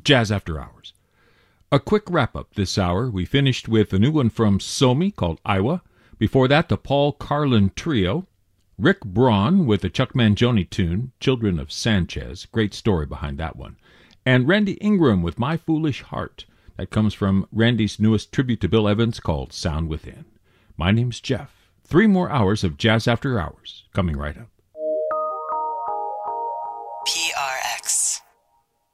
Jazz After Hours. A quick wrap-up this hour. We finished with a new one from Somi called Iowa. Before that, the Paul Carlin Trio. Rick Braun with a Chuck Mangione tune, Children of Sanchez. Great story behind that one. And Randy Ingram with My Foolish Heart. That comes from Randy's newest tribute to Bill Evans called Sound Within. My name's Jeff. 3 more hours of Jazz After Hours coming right up.